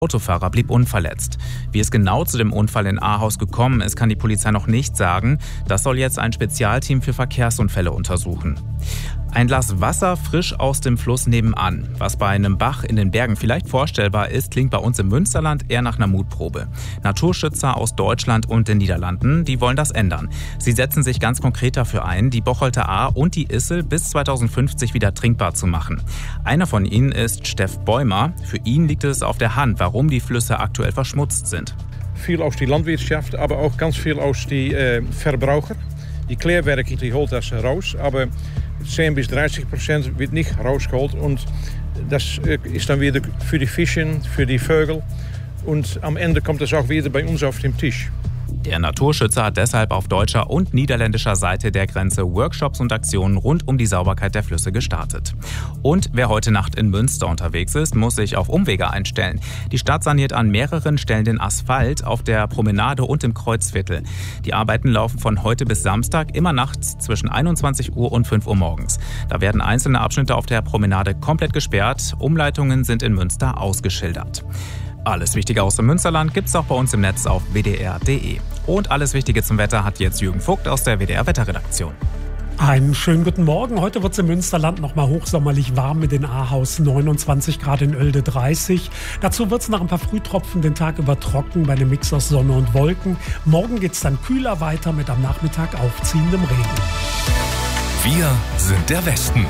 Autofahrer blieb unverletzt. Wie es genau zu dem Unfall in Ahaus gekommen ist, kann die Polizei noch nicht sagen. Das soll jetzt ein Spezialteam für Verkehrsunfälle untersuchen. Ein Glas Wasser frisch aus dem Fluss nebenan. Was bei einem Bach in den Bergen vielleicht vorstellbar ist, klingt bei uns im Münsterland eher nach einer Mutprobe. Naturschützer aus Deutschland und den Niederlanden, die wollen das ändern. Sie setzen sich ganz konkret dafür ein, die Bocholter Ahr und die Issel bis 2050 wieder trinkbar zu machen. Einer von ihnen ist Steff Bäumer. Für ihn liegt es auf der Hand, warum die Flüsse aktuell verschmutzt sind. Viel aus die Landwirtschaft, aber auch ganz viel aus die Verbraucher. Die Klärwerke, die holt das raus, aber 10-30% wird nicht rausgeholt und das ist dann wieder für die Fischen, für die Vögel und am Ende kommt es auch wieder bei uns auf den Tisch. Der Naturschützer hat deshalb auf deutscher und niederländischer Seite der Grenze Workshops und Aktionen rund um die Sauberkeit der Flüsse gestartet. Und wer heute Nacht in Münster unterwegs ist, muss sich auf Umwege einstellen. Die Stadt saniert an mehreren Stellen den Asphalt auf der Promenade und im Kreuzviertel. Die Arbeiten laufen von heute bis Samstag immer nachts zwischen 21 Uhr und 5 Uhr morgens. Da werden einzelne Abschnitte auf der Promenade komplett gesperrt. Umleitungen sind in Münster ausgeschildert. Alles Wichtige aus dem Münsterland gibt's auch bei uns im Netz auf wdr.de. Und alles Wichtige zum Wetter hat jetzt Jürgen Vogt aus der WDR-Wetterredaktion. Einen schönen guten Morgen. Heute wird es im Münsterland nochmal hochsommerlich warm mit den Ahaus 29 Grad, in Oelde 30. Dazu wird es nach ein paar Frühtropfen den Tag über trocken bei einem Mix aus Sonne und Wolken. Morgen geht es dann kühler weiter mit am Nachmittag aufziehendem Regen. Wir sind der Westen.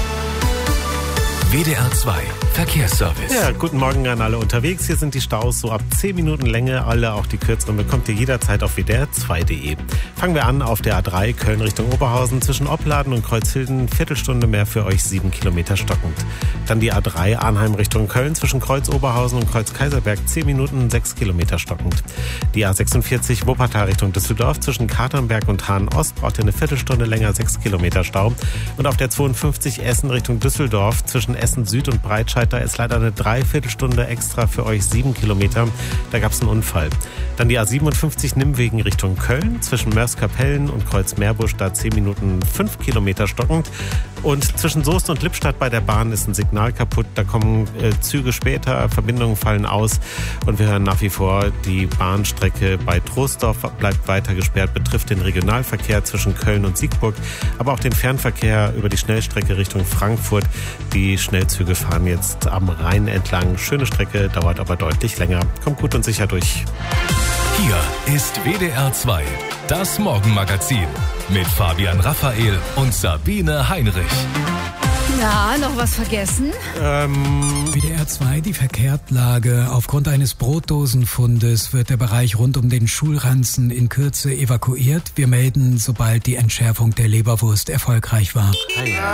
WDR 2 Verkehrsservice. Ja, guten Morgen an alle unterwegs. Hier sind die Staus so ab 10 Minuten Länge. Alle, auch die kürzeren, bekommt ihr jederzeit auf wdr2.de. Fangen wir an auf der A3 Köln Richtung Oberhausen. Zwischen Opladen und Kreuzhilden Viertelstunde mehr für euch, 7 Kilometer stockend. Dann die A3 Arnheim Richtung Köln. Zwischen Kreuz Oberhausen und Kreuz Kaiserberg 10 Minuten, 6 Kilometer stockend. Die A46 Wuppertal Richtung Düsseldorf. Zwischen Katernberg und Hahn-Ost braucht ihr eine Viertelstunde länger, 6 Kilometer Stau. Und auf der 52 Essen Richtung Düsseldorf. Zwischen Essen Süd und Breitscheid, da ist leider eine Dreiviertelstunde extra für euch, 7 Kilometer. Da gab es einen Unfall. Dann die A57 Nimwegen Richtung Köln. Zwischen Mörs-Kapellen und Kreuz-Meerbusch, da 10 Minuten, 5 Kilometer stockend. Und zwischen Soest und Lippstadt bei der Bahn ist ein Signal kaputt. Da kommen Züge später, Verbindungen fallen aus. Und wir hören nach wie vor, die Bahnstrecke bei Troisdorf bleibt weiter gesperrt, betrifft den Regionalverkehr zwischen Köln und Siegburg, aber auch den Fernverkehr über die Schnellstrecke Richtung Frankfurt. Die Schnellzüge fahren jetzt am Rhein entlang. Schöne Strecke, dauert aber deutlich länger. Kommt gut und sicher durch. Hier ist WDR 2, das Morgenmagazin mit Fabian Raphael und Sabine Heinrich. Na, noch was vergessen? WDR 2, die Verkehrslage. Aufgrund eines Brotdosenfundes wird der Bereich rund um den Schulranzen in Kürze evakuiert. Wir melden, sobald die Entschärfung der Leberwurst erfolgreich war.